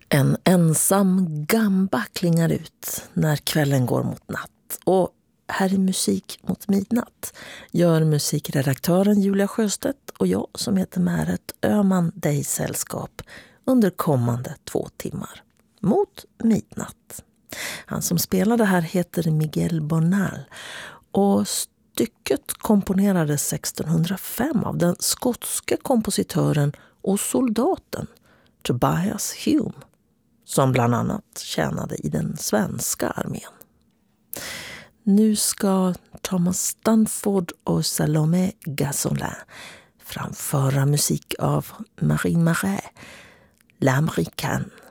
En ensam gamba klingar ut när kvällen går mot natt. Och här i Musik mot midnatt gör musikredaktören Julia Sjöstedt och jag som heter Märet Öhman dig sällskap under kommande 2 timmar. Mot midnatt. Han som spelar det här heter Miguel Bornal och stycket komponerades 1605 av den skotske kompositören och soldaten Tobias Hume, som bland annat tjänade i den svenska armén. Nu ska Thomas Stanford och Salomé Gassolin framföra musik av Marie Marais, L'Américaine.